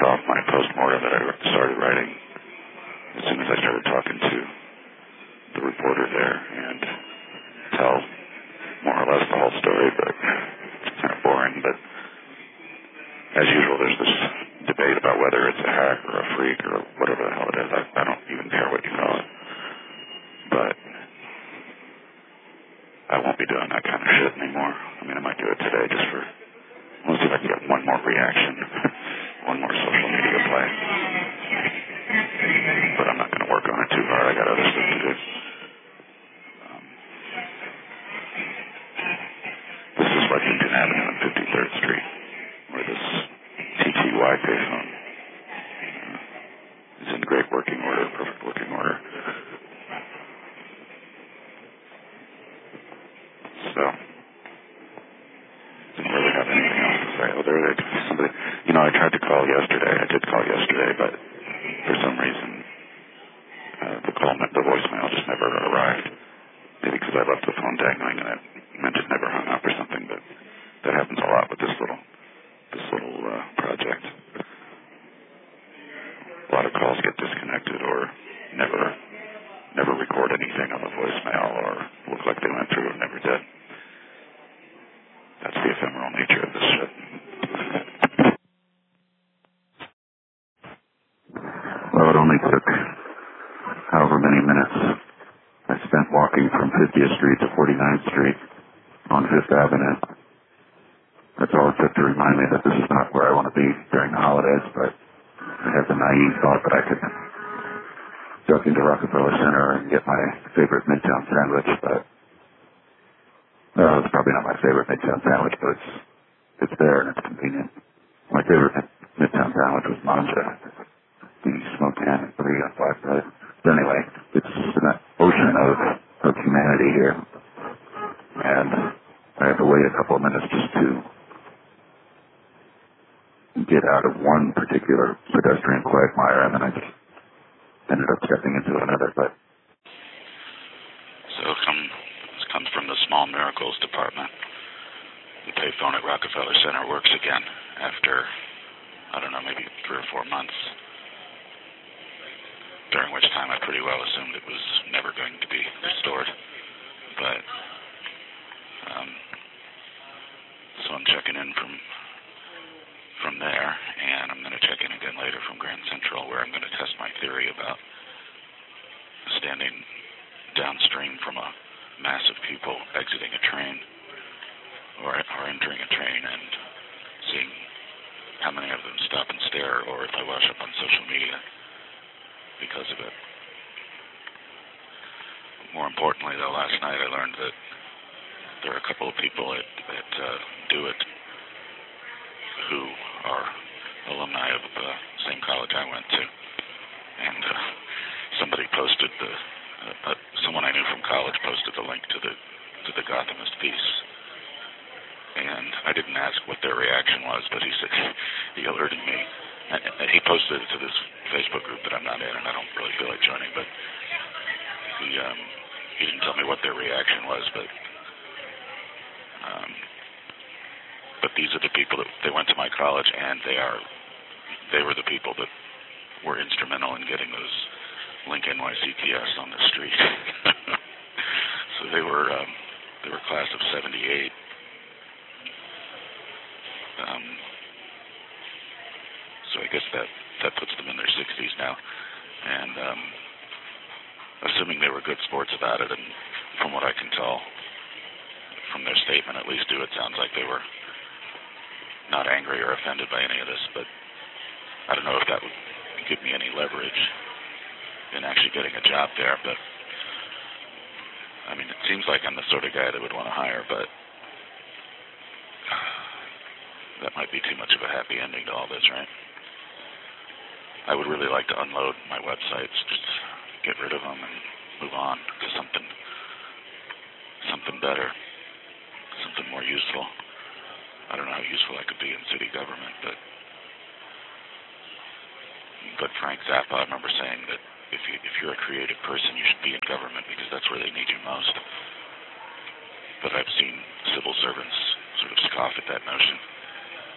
off my postmortem that I started writing as soon as I started talking to the reporter there and tell more or less the whole story, but it's kind of boring. But as usual, there's this debate about whether it's a hack or a freak or whatever the hell it is. I don't even care what you call it. But I won't be doing that kind of shit anymore. I mean, I might do it today just for, we'll see if I can get one more reaction, one more social media play. But I'm not going to work on it too hard. I got other stuff to do. This is Lexington Avenue and 53rd Street, where this TTY payphone is in great working order, perfect working order. So, didn't really have anything else to say. Oh, there it is. Somebody, I tried to call yesterday. I did call yesterday, but for some reason, the voicemail just never arrived. Maybe because I left the phone dangling and it meant it never hung up or something, but that happens a lot with this little project. A lot of calls get disconnected or never record anything on the voicemail or look like they went through and never did. That's the ephemeral nature of this shit. Well, it only took however many minutes I spent walking from 50th Street to 49th Street on Fifth Avenue. That's all it took to remind me that this is not where I want to be during the holidays, but I had the naive thought that I could duck into Rockefeller Center and get my favorite Midtown sandwich, but it's probably not my favorite Midtown sandwich, but it's there and it's convenient. My favorite Midtown sandwich was Manja, the smoked ham and brie on Black Bread. But anyway, it's an ocean of humanity here, and I have to wait a couple of minutes just to get out of one particular pedestrian quagmire, and then I just ended up stepping into another. But so this comes from the Small Miracles Department. The payphone at Rockefeller Center works again after, I don't know, maybe 3 or 4 months, during which time I pretty well assumed it was never going to be restored. But so I'm checking in from there, and I'm going to check in again later from Grand Central, where I'm going to test my theory about standing downstream from a mass of people exiting a train or entering a train and seeing how many of them stop and stare, or if I wash up on social media because of it. More importantly, though, last night I learned that there are a couple of people at Do It who are alumni of the same college I went to, and somebody posted someone I knew from college posted the link to the Gothamist piece, and I didn't ask what their reaction was, but he alerted me. And he posted it to this Facebook group that I'm not in, and I don't really feel like joining, but he didn't tell me what their reaction was, but these are the people that they went to my college, and they were the people that were instrumental in getting those Link NYCTS on the street. So they were class of 78. So I guess that puts them in their 60s now, and assuming they were good sports about it, and from what I can tell from their statement, at least it sounds like they were not angry or offended by any of this, but I don't know if that would give me any leverage in actually getting a job there. But I mean, it seems like I'm the sort of guy that would want to hire, but that might be too much of a happy ending to all this, right? I would really like to unload my websites, just get rid of them and move on to something better, something more useful. I don't know how useful I could be in city government, but Frank Zappa, I remember saying that if you're a creative person, you should be in government because that's where they need you most. But I've seen civil servants sort of scoff at that notion.